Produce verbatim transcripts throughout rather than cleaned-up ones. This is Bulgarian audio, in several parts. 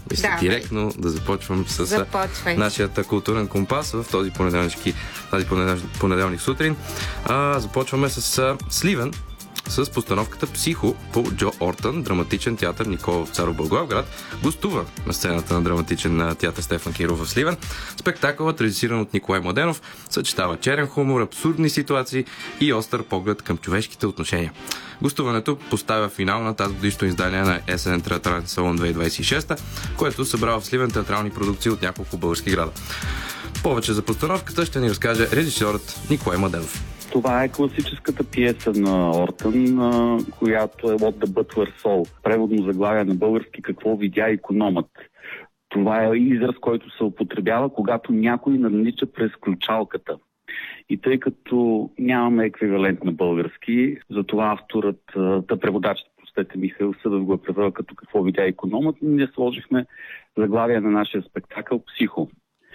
Мисля Да, директно да започвам с Започвай. нашият културен компас в този понеделнички, тази понеделник, понеделник сутрин. А, започваме с а, Сливен, с постановката Психо по Джо Ортън, драматичен театър Никола Царов, Благоевград. Гостува на сцената на драматичен театър Стефан Киров в Сливен. Спектакълът, режисиран от Николай Младенов, съчетава черен хумор, абсурдни ситуации и остър поглед към човешките отношения. Гостуването поставя финал на тази годишно издание на Есенен театрален салон две хиляди двадесет и шеста, което събрава в Сливен театрални продукции от няколко български града. Повече за постановката ще ни разкаже режисьорът Николай Младенов. Това е класическата пиеса на Ортън, която е What the Butler Saw. Преводно заглавие на български "Какво видя икономът". Това е израз, който се употребява, когато някой наднича през ключалката. И тъй като нямаме еквивалент на български, затова авторът, та преводачът, простете, Михаил Съдов го е превел като "Какво видя икономът", ние сложихме заглавие на нашия спектакъл "Психо".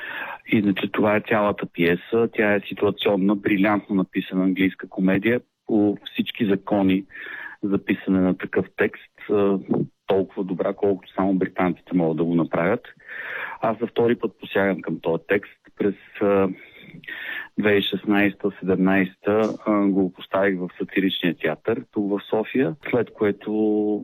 Иначе това е цялата пиеса. Тя е ситуационна, брилянтно написана английска комедия по всички закони за писане на такъв текст. Толкова добра, колкото само британците могат да го направят. Аз за втори път посягам към този текст. През две хиляди и шестнадесета - седемнадесета го поставих в сатиричния театър тук в София, след което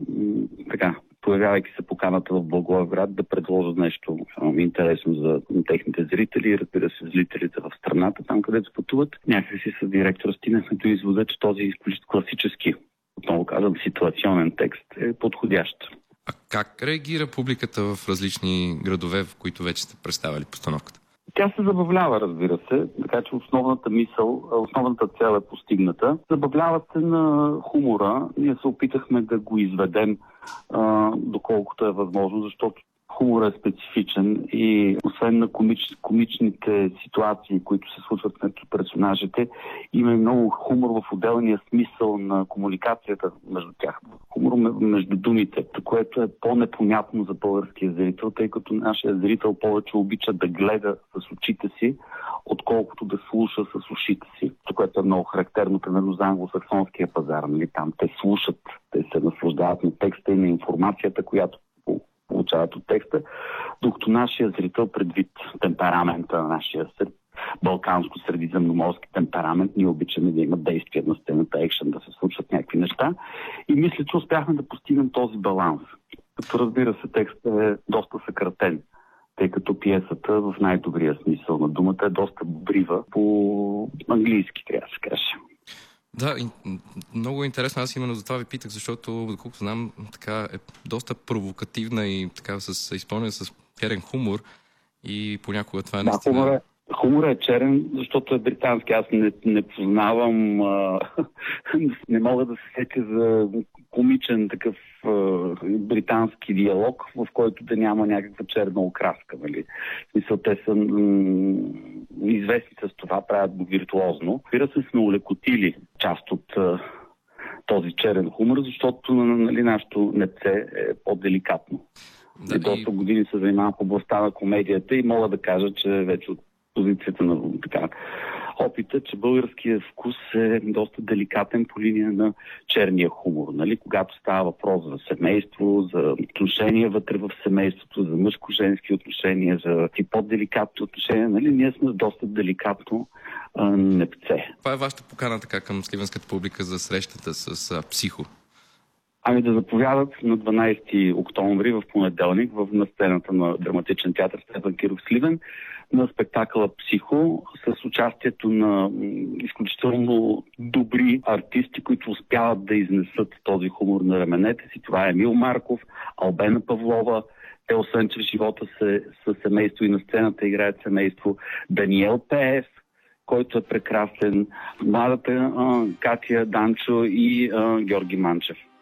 така, появявайки се поканата в Благоевград, да предложа нещо интересно за техните зрители и, разбира се, зрителите в страната, там където пътуват. Някакси с директора стигнахме до извода, че този класически, отново казвам, ситуационен текст е подходящ. А как реагира публиката в различни градове, в които вече сте представили постановката? Тя се забавлява, разбира се, така че основната мисъл, основната цел е постигната. Забавлява се на хумора. Ние се опитахме да го изведем а, доколкото е възможно, защото хуморът е специфичен и освен на комич, комичните ситуации, които се случват между персонажите, има и много хумор в отделния смисъл на комуникацията между тях. Хумор между думите, което е по-непонятно за българския зрител, тъй като нашия зрител повече обича да гледа с очите си, отколкото да слуша с ушите си. Което е много характерно, примерно за англосаксонския пазар. Нали? Там те слушат, те се наслаждават на текста и на информацията, която получават от текста, докато нашия зрител, предвид темперамента на нашия балканско-средиземноморски темперамент, ние обичаме да има действия на сцената, екшен, да се случват някакви неща. И мисля, че успяхме да постигнем този баланс. Като разбира се, текстът е доста съкратен, тъй като пиесата в най-добрия смисъл на думата е доста брива по английски, трябва да се каже. Да, много интересно. Аз именно за това ви питах, защото, доколкото знам, така е доста провокативна и така с изпълнена с черен хумор и понякога това е да, наистина... Хумор е, хумор е черен, защото е британски. Аз не, не познавам, а, не мога да се сетя за комичен такъв а, британски диалог, в който да няма някаква черна окраска. Нали? В смисъл, те са м- известни с това, правят го виртуозно. Разбира се, сме улекотили част от а, този черен хумор, защото нали, нашето непце е по-деликатно. Да, и доста години се занимавам в областта на комедията и мога да кажа, че вече от позицията на така, опита, че българският вкус е доста деликатен по линия на черния хумор. Нали? Когато става въпрос за семейство, за отношения вътре в семейството, за мъжко-женски отношения, за и по-деликатни отношения, нали? Ние сме доста деликатно а, непце. Това е вашата покана така към сливенската публика за срещата с а, Психо? Ами да заповядат на дванадесети октомври в понеделник в на сцената на драматичен театър Стефан Киров Сливен на спектакъла Психо с участието на изключително добри артисти, които успяват да изнесат този хумор на раменете си. Това е Емил Марков, Албена Павлова. Те, освен че в живота се със семейство и на сцената играят семейство, Даниел Пеев, който е прекрасен, младата а, Катя Данчо и а, Георги Манчев.